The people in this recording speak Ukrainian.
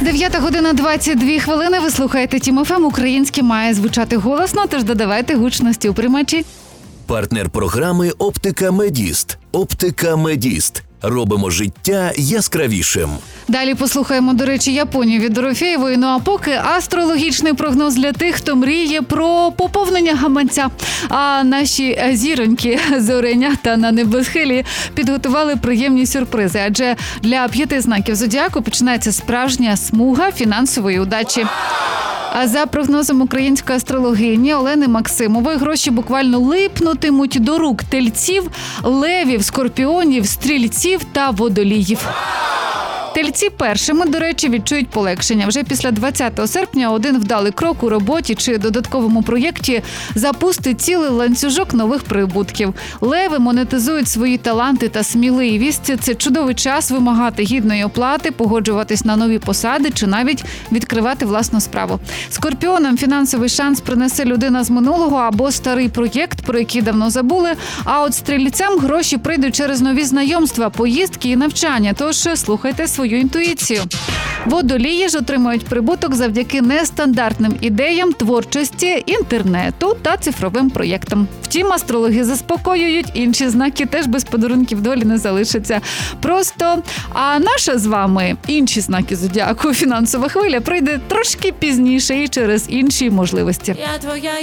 9:22. Ви слухаєте Тім ФМ. Українське має звучати голосно, тож додавайте гучності у приймачі. Партнер програми «Оптика Медіст». «Оптика Медіст». Робимо життя яскравішим. Далі послухаємо, до речі, Японію від Дорофєєвої. Ну а поки астрологічний прогноз для тих, хто мріє про поповнення гаманця. А наші зіроньки, зоренята на небосхилі підготували приємні сюрпризи. Адже для 5 знаків зодіаку починається справжня смуга фінансової удачі. А за прогнозом української астрологині Олени Максимової, гроші буквально липнутимуть до рук тельців, левів, скорпіонів, стрільців та водоліїв. Тельці першими, до речі, відчують полегшення. Вже після 20 серпня один вдалий крок у роботі чи додатковому проєкті запустить цілий ланцюжок нових прибутків. Леви монетизують свої таланти та сміливість. Це чудовий час вимагати гідної оплати, погоджуватись на нові посади чи навіть відкривати власну справу. Скорпіонам фінансовий шанс принесе людина з минулого або старий проєкт, про який давно забули. А от стрільцям гроші прийдуть через нові знайомства, поїздки і навчання. Тож слухайте свою інтуїцію. Водолії ж отримують прибуток завдяки нестандартним ідеям, творчості, інтернету та цифровим проєктам. Втім, астрологи заспокоюють, інші знаки теж без подарунків долі не залишаться. Просто, а наша з вами, інші знаки зодіаку, фінансова хвиля прийде трошки пізніше і через інші можливості. Я твоя